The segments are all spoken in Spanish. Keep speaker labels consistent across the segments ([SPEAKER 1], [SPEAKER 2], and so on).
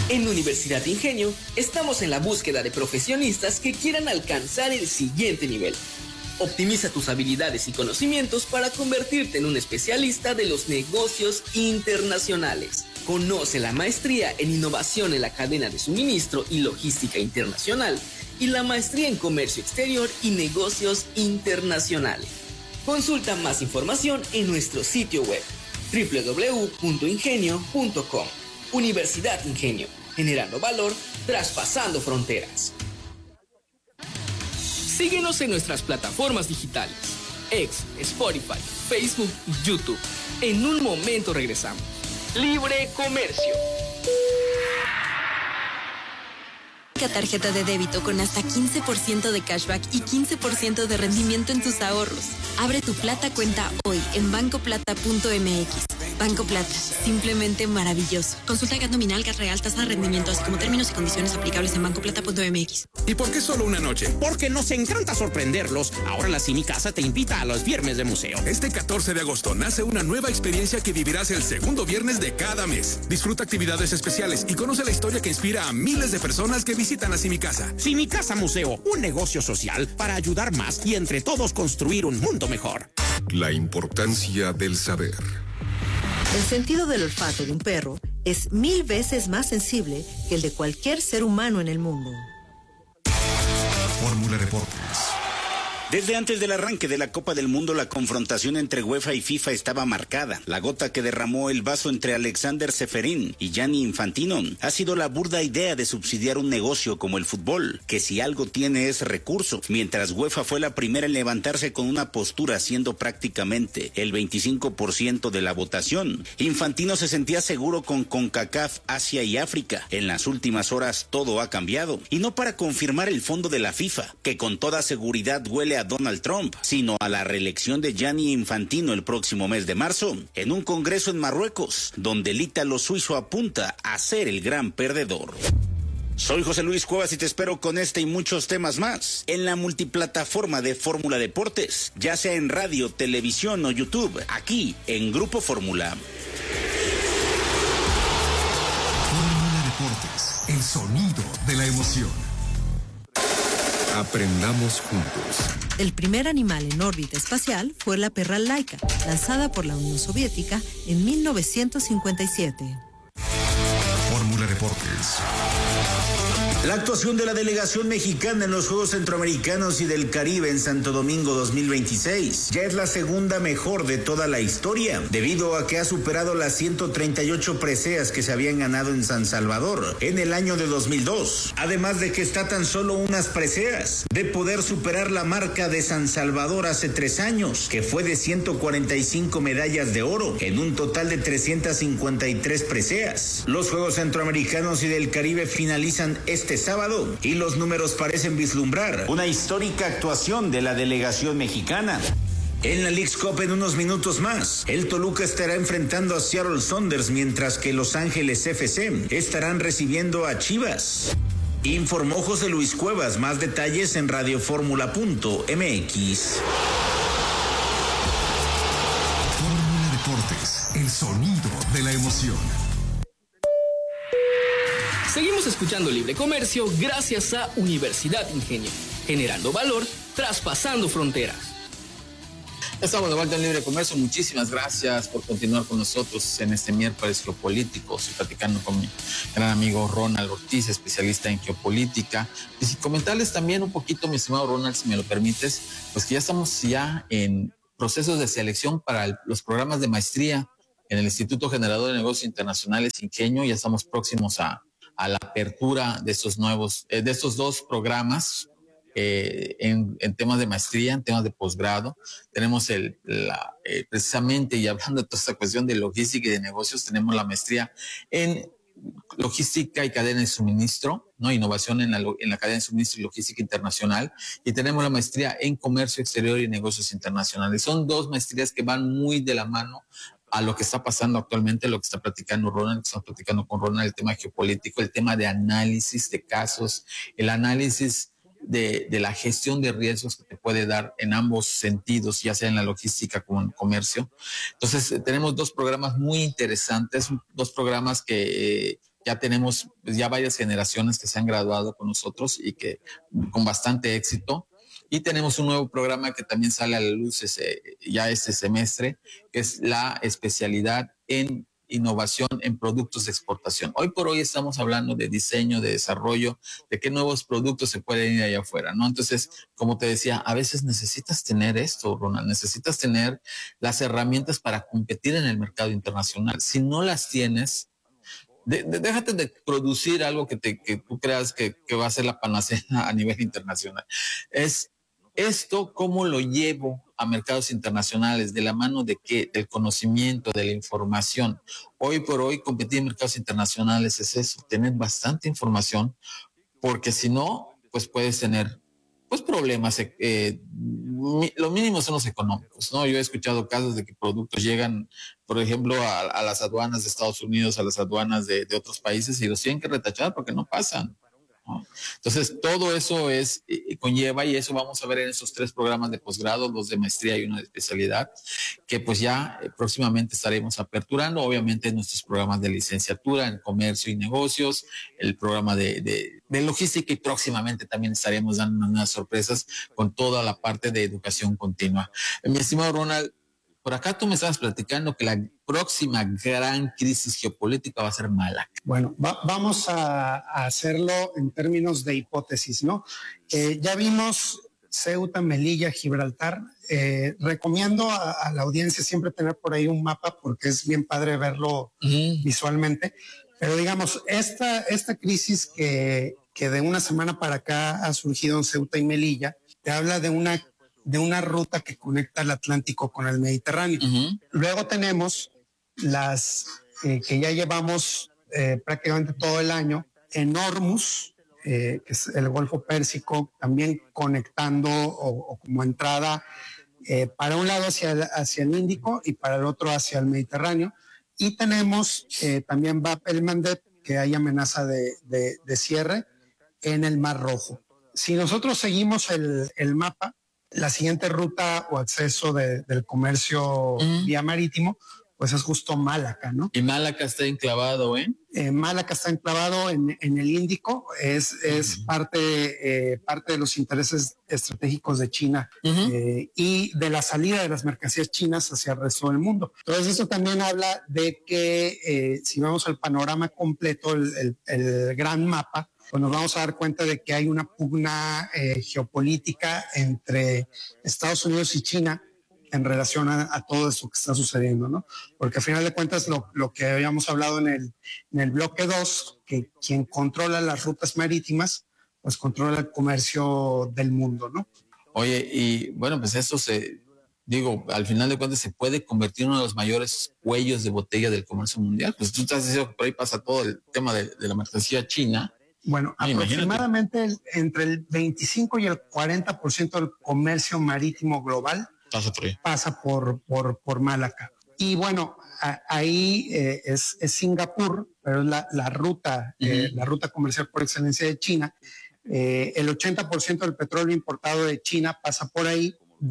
[SPEAKER 1] En Universidad Ingenio estamos en la búsqueda de profesionistas que quieran alcanzar el siguiente nivel. Optimiza tus habilidades y conocimientos para convertirte en un especialista de los negocios internacionales. Conoce la maestría en innovación en la cadena de suministro y logística internacional y la maestría en comercio exterior y negocios internacionales. Consulta más información en nuestro sitio web www.ingenio.com. Universidad Ingenio, generando valor, traspasando fronteras. Síguenos en nuestras plataformas digitales, X, Spotify, Facebook y YouTube. En un momento regresamos. Libre Comercio.
[SPEAKER 2] Tarjeta de débito con hasta 15% de cashback y 15% de rendimiento en tus ahorros. Abre tu Plata cuenta hoy en bancoplata.mx. Banco Plata, simplemente maravilloso. Consulta GAT nominal, GAT real, tasa de rendimiento, así como términos y condiciones aplicables en bancoplata.mx.
[SPEAKER 3] ¿Y por qué solo una noche?
[SPEAKER 4] Porque nos encanta sorprenderlos. Ahora la Cine Casa te invita a los viernes de museo.
[SPEAKER 3] Este 14 de agosto nace una nueva experiencia que vivirás el segundo viernes de cada mes. Disfruta actividades especiales y conoce la historia que inspira a miles de personas que visitan la Cine Casa.
[SPEAKER 4] Cine Casa Museo, un negocio social para ayudar más y entre todos construir un mundo mejor.
[SPEAKER 5] La importancia del saber.
[SPEAKER 6] El sentido del olfato de un perro es 1000 veces más sensible que el de cualquier ser humano en el mundo.
[SPEAKER 5] Fórmula Deportes.
[SPEAKER 7] Desde antes del arranque de la Copa del Mundo, la confrontación entre UEFA y FIFA estaba marcada. La gota que derramó el vaso entre Alexander Ceferín y Gianni Infantino ha sido la burda idea de subsidiar un negocio como el fútbol, que si algo tiene es recurso, mientras UEFA fue la primera en levantarse con una postura siendo prácticamente el 25% de la votación. Infantino se sentía seguro con CONCACAF, Asia y África. En las últimas horas todo ha cambiado, y no para confirmar el fondo de la FIFA, que con toda seguridad huele a Donald Trump, sino a la reelección de Gianni Infantino el próximo mes de marzo, en un congreso en Marruecos, donde el ítalo suizo apunta a ser el gran perdedor. Soy José Luis Cuevas y te espero con este y muchos temas más en la multiplataforma de Fórmula Deportes, ya sea en radio, televisión o YouTube, aquí en Grupo Fórmula.
[SPEAKER 5] Fórmula Deportes, el sonido de la emoción. Aprendamos juntos.
[SPEAKER 6] El primer animal en órbita espacial fue la perra Laika, lanzada por la Unión Soviética en 1957.
[SPEAKER 5] Fórmula Deportes.
[SPEAKER 7] La actuación de la delegación mexicana en los Juegos Centroamericanos y del Caribe en Santo Domingo 2026 ya es la segunda mejor de toda la historia, debido a que ha superado las 138 preseas que se habían ganado en San Salvador en el año de 2002. Además de que está tan solo unas preseas de poder superar la marca de San Salvador hace 3 años, que fue de 145 medallas de oro en un total de 353 preseas. Los Juegos Centroamericanos y del Caribe finalizan este sábado y los números parecen vislumbrar una histórica actuación de la delegación mexicana. En la Leagues Cup en unos minutos más, el Toluca estará enfrentando a Seattle Sounders, mientras que Los Ángeles FC estarán recibiendo a Chivas. Informó José Luis Cuevas. Más detalles en radioformula.mx.
[SPEAKER 5] Fórmula Deportes, el sonido de la emoción.
[SPEAKER 1] Seguimos escuchando Libre Comercio gracias a Universidad Ingenio, generando valor, traspasando fronteras.
[SPEAKER 8] Estamos de vuelta en Libre Comercio. Muchísimas gracias por continuar con nosotros en este miércoles geopolítico. Estoy platicando con mi gran amigo Ronald Ortiz, especialista en geopolítica. Y comentarles también un poquito, mi estimado Ronald, si me lo permites, pues que ya estamos en procesos de selección para los programas de maestría en el Instituto Generador de Negocios Internacionales Ingenio. Ya estamos próximos a la apertura de estos dos programas en temas de maestría, en temas de posgrado. Tenemos precisamente, y hablando de toda esta cuestión de logística y de negocios, tenemos la maestría en logística y cadena de suministro, ¿no? Innovación en la cadena de suministro y logística internacional, y tenemos la maestría en comercio exterior y negocios internacionales. Son dos maestrías que van muy de la mano a lo que está pasando actualmente, lo que está platicando Ronald, que estamos platicando con Ronald, el tema geopolítico, el tema de análisis de casos, el análisis de la gestión de riesgos que te puede dar en ambos sentidos, ya sea en la logística como en el comercio. Entonces, tenemos dos programas muy interesantes, dos programas que ya tenemos ya varias generaciones que se han graduado con nosotros y que con bastante éxito. Y tenemos un nuevo programa que también sale a la luz ya este semestre, que es la especialidad en innovación en productos de exportación. Hoy por hoy estamos hablando de diseño, de desarrollo, de qué nuevos productos se pueden ir allá afuera, ¿no? Entonces, como te decía, a veces necesitas tener esto, Ronald, necesitas tener las herramientas para competir en el mercado internacional. Si no las tienes, déjate de producir algo que tú creas que va a ser la panacea a nivel internacional. Es esto, ¿cómo lo llevo a mercados internacionales? ¿De la mano de qué? Del conocimiento, de la información. Hoy por hoy, competir en mercados internacionales es eso, tener bastante información, porque si no, pues puedes tener pues problemas. Lo mínimo son los económicos, ¿no? Yo he escuchado casos de que productos llegan, por ejemplo, a las aduanas de Estados Unidos, a las aduanas de otros países, y los tienen que retachar porque no pasan, ¿no? Entonces, todo eso conlleva, y eso vamos a ver en esos 3 programas de posgrado, 2 de maestría y 1 de especialidad, que pues ya próximamente estaremos aperturando, obviamente nuestros programas de licenciatura en comercio y negocios, el programa de logística, y próximamente también estaremos dando unas sorpresas con toda la parte de educación continua. Mi estimado Ronald, por acá tú me estabas platicando que la próxima gran crisis geopolítica va a ser Malaca.
[SPEAKER 9] Bueno, vamos a hacerlo en términos de hipótesis, ¿no? Ya vimos Ceuta, Melilla, Gibraltar. Recomiendo a la audiencia siempre tener por ahí un mapa porque es bien padre verlo visualmente. Pero digamos, esta crisis que de una semana para acá ha surgido en Ceuta y Melilla, te habla de una ruta que conecta el Atlántico con el Mediterráneo. Luego tenemos las que ya llevamos prácticamente todo el año en Hormuz, que es el Golfo Pérsico, también conectando o como entrada para un lado hacia el Índico y para el otro hacia el Mediterráneo. Y tenemos también Bab el-Mandeb, que hay amenaza de cierre en el Mar Rojo. Si nosotros seguimos el mapa, la siguiente ruta o acceso del comercio vía marítimo, pues es justo Malaca, ¿no?
[SPEAKER 8] Y Malaca está enclavado,
[SPEAKER 9] Malaca está enclavado en el Índico, es parte de los intereses estratégicos de China y de la salida de las mercancías chinas hacia el resto del mundo. Entonces eso también habla de que si vamos al panorama completo, el gran mapa, pues nos vamos a dar cuenta de que hay una pugna geopolítica entre Estados Unidos y China en relación a todo esto que está sucediendo, ¿no? Porque al final de cuentas lo que habíamos hablado en el bloque 2, que quien controla las rutas marítimas, pues controla el comercio del mundo, ¿no?
[SPEAKER 8] Oye, y bueno, pues eso al final de cuentas se puede convertir en uno de los mayores cuellos de botella del comercio mundial. Pues tú estás diciendo que por ahí pasa todo el tema de la mercancía china.
[SPEAKER 9] Bueno, aproximadamente entre el 25 y el 40% del comercio marítimo global pasa por Malaca. Y bueno, ahí es Singapur, pero es la ruta comercial por excelencia de China. El 80% del petróleo importado de China pasa por ahí.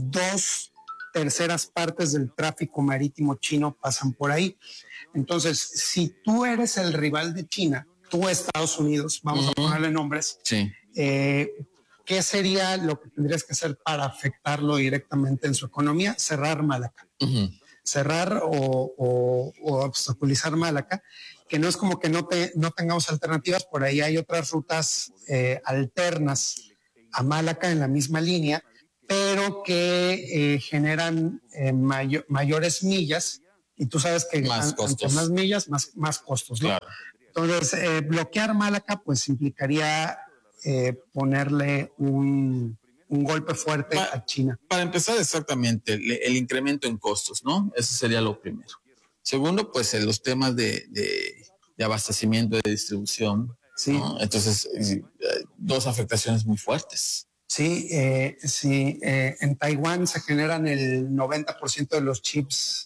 [SPEAKER 9] 2/3 partes del tráfico marítimo chino pasan por ahí. Entonces, si tú eres el rival de China, tú Estados Unidos, vamos a ponerle nombres,
[SPEAKER 8] sí.
[SPEAKER 9] ¿Qué sería lo que tendrías que hacer para afectarlo directamente en su economía? Cerrar Malaca. Cerrar o obstaculizar Malaca, que no es como que no tengamos alternativas. Por ahí hay otras rutas alternas a Malaca en la misma línea, pero que generan mayores millas, y tú sabes que más millas, más costos, ¿no? Claro. Entonces, bloquear Malaca pues implicaría ponerle un golpe fuerte a China.
[SPEAKER 8] Para empezar, exactamente, el incremento en costos, ¿no? Eso sería lo primero. Segundo, pues los temas de abastecimiento, de distribución, ¿sí? ¿No? Entonces, 2 afectaciones muy fuertes.
[SPEAKER 9] Sí, en Taiwán se generan el 90% de los chips,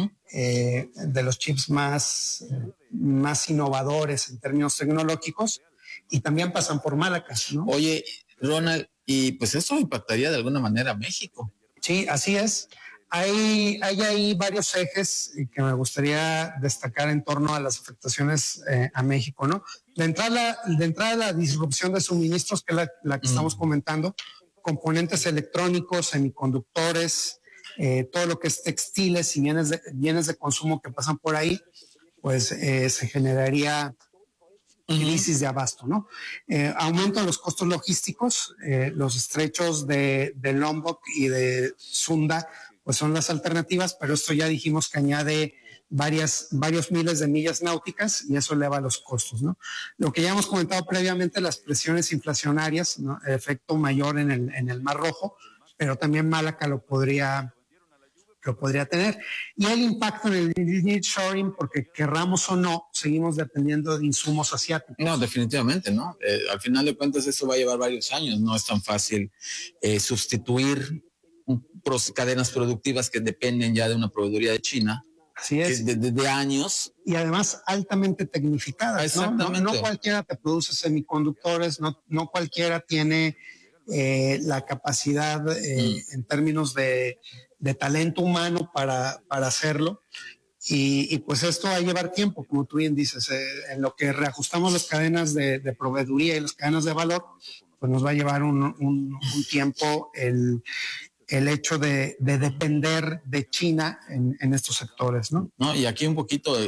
[SPEAKER 9] más innovadores en términos tecnológicos, y también pasan por Malaca, ¿no?
[SPEAKER 8] Oye, Ronald, y pues eso impactaría de alguna manera a México.
[SPEAKER 9] Sí, así es. Hay ahí varios ejes que me gustaría destacar en torno a las afectaciones a México, ¿no? De entrada, la disrupción de suministros, que es la que estamos comentando, componentes electrónicos, semiconductores, todo lo que es textiles y bienes de consumo que pasan por ahí, pues se generaría crisis de abasto, ¿no? Aumento de los costos logísticos, los estrechos de Lombok y de Sunda, pues son las alternativas, pero esto ya dijimos que añade varios miles de millas náuticas y eso eleva los costos, ¿no? Lo que ya hemos comentado previamente, las presiones inflacionarias, ¿no? El efecto mayor en el Mar Rojo, pero también Malaca lo podría tener. Y el impacto en el nearshoring, porque querramos o no, seguimos dependiendo de insumos asiáticos.
[SPEAKER 8] No, definitivamente, ¿no? Al final de cuentas, esto va a llevar varios años. No es tan fácil sustituir cadenas productivas que dependen ya de una proveeduría de China.
[SPEAKER 9] Así es.
[SPEAKER 8] De años.
[SPEAKER 9] Y además altamente tecnificadas.
[SPEAKER 8] Exactamente.
[SPEAKER 9] No cualquiera te produce semiconductores, no cualquiera tiene la capacidad en términos de talento humano para hacerlo. Y pues esto va a llevar tiempo, como tú bien dices, en lo que reajustamos las cadenas de proveeduría y las cadenas de valor, pues nos va a llevar un tiempo el hecho de depender de China en estos sectores, ¿no?
[SPEAKER 8] No, y aquí un poquito,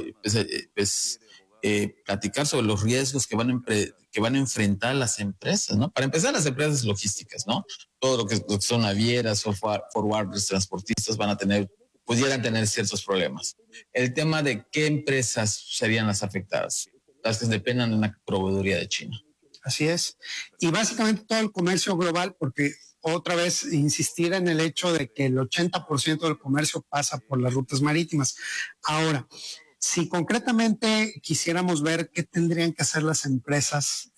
[SPEAKER 8] platicar sobre los riesgos que van a enfrentar las empresas, ¿no? Para empezar, las empresas logísticas, ¿no? Todo lo que son navieras, forwarders, transportistas pudieran tener ciertos problemas. El tema de qué empresas serían las afectadas, las que dependan de la proveeduría de China.
[SPEAKER 9] Así es. Y básicamente todo el comercio global, porque otra vez insistir en el hecho de que el 80% del comercio pasa por las rutas marítimas. Ahora, si concretamente quisiéramos ver qué tendrían que hacer las empresas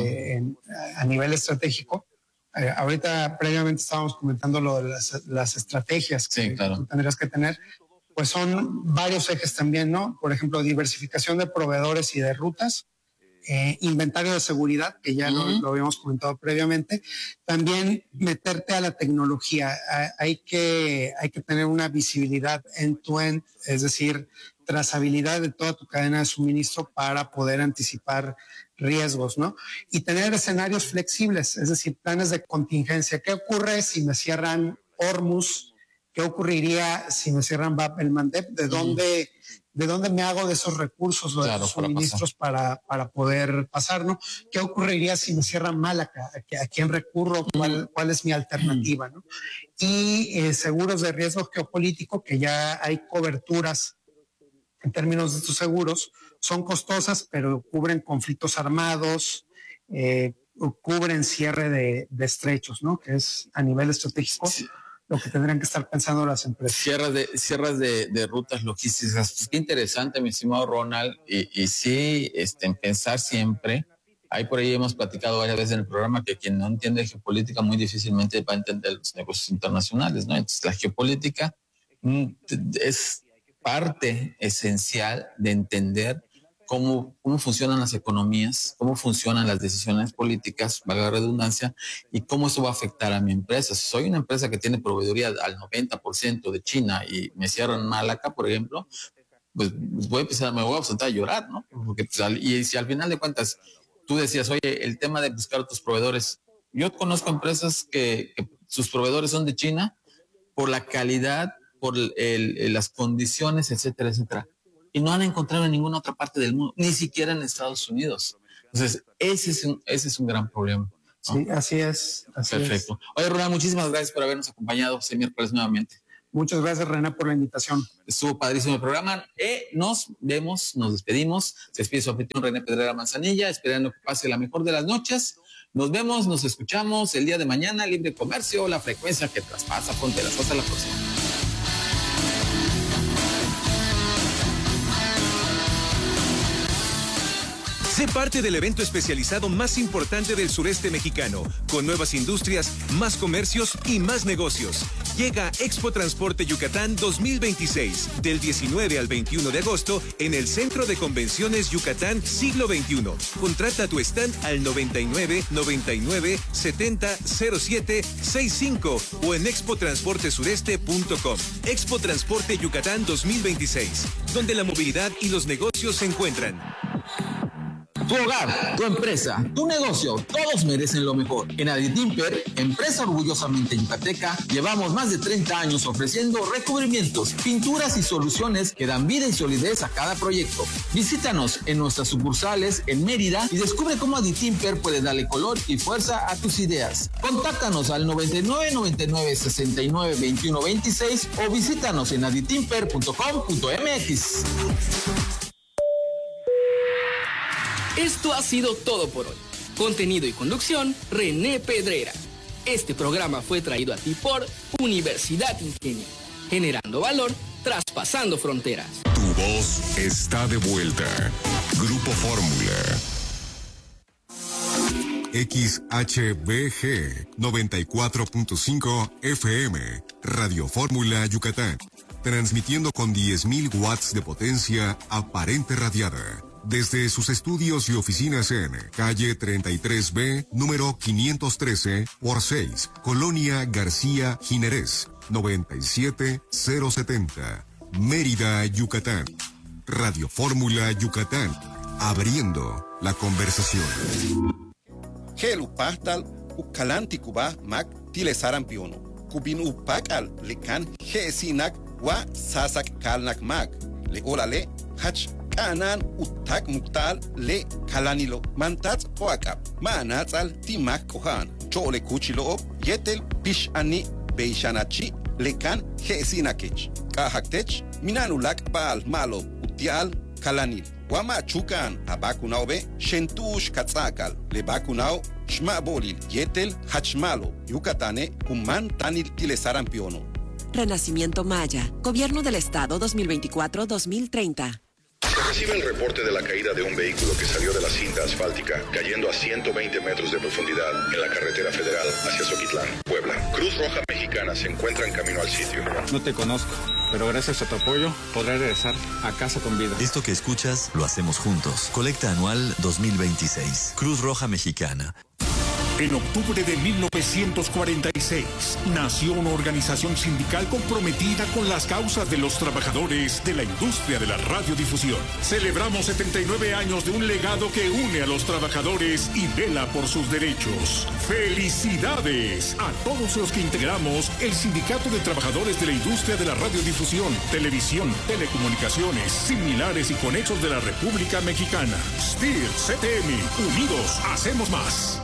[SPEAKER 9] a nivel estratégico, ahorita previamente estábamos comentando lo de las estrategias que tú tendrías que tener, pues son varios ejes también, ¿no? Por ejemplo, diversificación de proveedores y de rutas, inventario de seguridad, que ya lo habíamos comentado previamente, también meterte a la tecnología. Hay que tener una visibilidad end-to-end, es decir, trazabilidad de toda tu cadena de suministro para poder anticipar riesgos, ¿no? Y tener escenarios flexibles, es decir, planes de contingencia. ¿Qué ocurre si me cierran Hormuz? ¿Qué ocurriría si me cierran Bab el Mandeb? ¿De dónde me hago de esos recursos o de esos suministros para poder pasar, ¿no? ¿Qué ocurriría si me cierran Malaca? ¿A quién recurro? ¿Cuál es mi alternativa, no? Y seguros de riesgo geopolítico, que ya hay coberturas en términos de estos seguros, son costosas, pero cubren conflictos armados, cubren cierre de estrechos, ¿no? Que es a nivel estratégico. Sí. Lo que tendrían que estar pensando las empresas.
[SPEAKER 8] Cierras de rutas logísticas. Pues qué interesante, mi estimado Ronald. Y sí, en pensar siempre. Ahí por ahí hemos platicado varias veces en el programa que quien no entiende geopolítica muy difícilmente va a entender los negocios internacionales, ¿no? Entonces la geopolítica es parte esencial de entender cómo funcionan las economías, cómo funcionan las decisiones políticas, valga la redundancia, y cómo eso va a afectar a mi empresa. Si soy una empresa que tiene proveeduría al 90% de China y me cierran Malaca, por ejemplo, pues me voy a sentar a llorar, ¿no? Porque, y si al final de cuentas tú decías, oye, el tema de buscar otros proveedores, yo conozco empresas que sus proveedores son de China por la calidad, por las condiciones, etcétera, etcétera. Y no han encontrado en ninguna otra parte del mundo, ni siquiera en Estados Unidos. Entonces, ese es un gran problema, ¿no?
[SPEAKER 9] Sí, así es.
[SPEAKER 8] Perfecto. Oye, Ronald, muchísimas gracias por habernos acompañado este miércoles nuevamente.
[SPEAKER 9] Muchas gracias, René, por la invitación.
[SPEAKER 8] Estuvo padrísimo el programa. Nos vemos, nos despedimos. Se despide su anfitrión René Pedrera Manzanilla, esperando que pase la mejor de las noches. Nos vemos, nos escuchamos el día de mañana. Libre Comercio, la frecuencia que traspasa fronteras. Hasta la próxima.
[SPEAKER 10] Sé parte del evento especializado más importante del sureste mexicano, con nuevas industrias, más comercios y más negocios. Llega Expo Transporte Yucatán 2026, del 19 al 21 de agosto, en el Centro de Convenciones Yucatán Siglo XXI. Contrata tu stand al 99 99 70 07 65 o en expotransportesureste.com. Expo Transporte Yucatán 2026, donde la movilidad y los negocios se encuentran.
[SPEAKER 8] Tu hogar, tu empresa, tu negocio, todos merecen lo mejor. En Aditimper, empresa orgullosamente yucateca, llevamos más de 30 años ofreciendo recubrimientos, pinturas y soluciones que dan vida y solidez a cada proyecto. Visítanos en nuestras sucursales en Mérida y descubre cómo Aditimper puede darle color y fuerza a tus ideas. Contáctanos al 99 99 69 21 26 o visítanos en aditimper.com.mx.
[SPEAKER 1] Esto ha sido todo por hoy. Contenido y conducción, René Pedrera. Este programa fue traído a ti por Universidad Ingenio, generando valor, traspasando fronteras.
[SPEAKER 5] Tu voz está de vuelta. Grupo Fórmula. XHBG 94.5 FM, Radio Fórmula Yucatán. Transmitiendo con 10.000 watts de potencia aparente radiada. Desde sus estudios y oficinas en calle 33B, número 513 por 6, Colonia García Jiménez, 97070, Mérida, Yucatán. Radio Fórmula Yucatán, abriendo la conversación.
[SPEAKER 11] Helu pastal ukalanti kuba mak tile sarampiono. Kubin upakal lekan hesinak wa sasak kalnak mak. Le olale hach kanan utak muktal le kalanilo mantats oakap. Manatzal timak kohan. Chole kuchilo yetel pish ani beishanachi lekan hesinakech. Kahaktech minanulak bal malo utial kalanil. Wama chukan abakunaobe shentush katzakal le bakunao shmabolil yetel hachmalo yucatane kuman tanil tilesarampiano.
[SPEAKER 12] Renacimiento Maya, Gobierno del Estado 2024-2030.
[SPEAKER 13] Se recibe el reporte de la caída de un vehículo que salió de la cinta asfáltica, cayendo a 120 metros de profundidad en la carretera federal hacia Zoquitlán, Puebla. Cruz Roja Mexicana se encuentra en camino al sitio.
[SPEAKER 14] No te conozco, pero gracias a tu apoyo podré regresar a casa con vida.
[SPEAKER 15] Esto que escuchas lo hacemos juntos. Colecta anual 2026. Cruz Roja Mexicana.
[SPEAKER 3] En octubre de 1946, nació una organización sindical comprometida con las causas de los trabajadores de la industria de la radiodifusión. Celebramos 79 años de un legado que une a los trabajadores y vela por sus derechos. ¡Felicidades a todos los que integramos el Sindicato de Trabajadores de la Industria de la Radiodifusión, Televisión, Telecomunicaciones, Similares y Conexos de la República Mexicana! STIR, CTM, unidos hacemos más.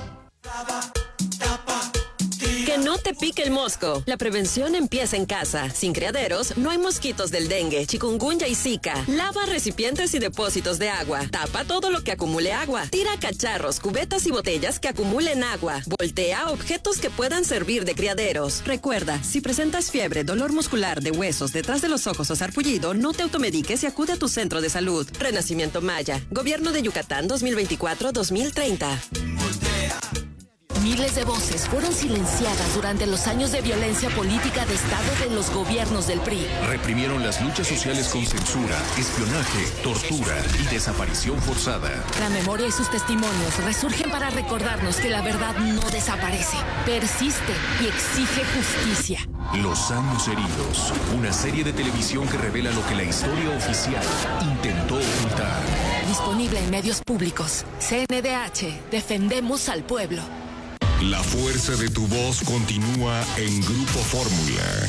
[SPEAKER 12] Que no te pique el mosco. La prevención empieza en casa. Sin criaderos, no hay mosquitos del dengue, chikungunya y zika. Lava recipientes y depósitos de agua. Tapa todo lo que acumule agua. Tira cacharros, cubetas y botellas que acumulen agua. Voltea objetos que puedan servir de criaderos. Recuerda, si presentas fiebre, dolor muscular de huesos detrás de los ojos o sarpullido, no te automediques y acude a tu centro de salud. Renacimiento Maya. Gobierno de Yucatán 2024-2030.
[SPEAKER 16] Miles de voces fueron silenciadas durante los años de violencia política de Estado de los gobiernos del PRI.
[SPEAKER 17] Reprimieron las luchas sociales con censura, espionaje, tortura y desaparición forzada.
[SPEAKER 16] La memoria y sus testimonios resurgen para recordarnos que la verdad no desaparece, persiste y exige justicia.
[SPEAKER 17] Los años heridos, una serie de televisión que revela lo que la historia oficial intentó ocultar.
[SPEAKER 16] Disponible en medios públicos. CNDH, defendemos al pueblo.
[SPEAKER 5] La fuerza de tu voz continúa en Grupo Fórmula.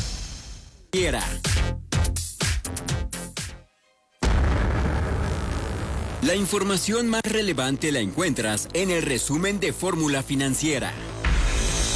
[SPEAKER 18] La información más relevante la encuentras en el resumen de Fórmula Financiera.